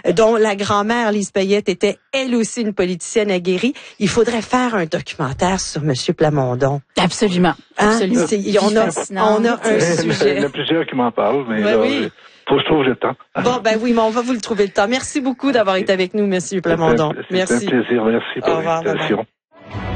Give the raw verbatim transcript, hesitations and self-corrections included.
dont la grand-mère Lise Payette était elle aussi une politicienne aguerrie. Il faudrait faire un documentaire sur M. Plamondon. Absolument. Hein? Absolument. C'est, on, a, on a un sujet. Il y en a plusieurs qui m'en parlent, mais ouais, là, oui. faut se trouver le temps. Bon, ben oui, mais on va vous le trouver le temps. Merci beaucoup d'avoir été avec nous, M. Plamondon. C'est un, c'est merci. un plaisir. Merci pour l'invitation.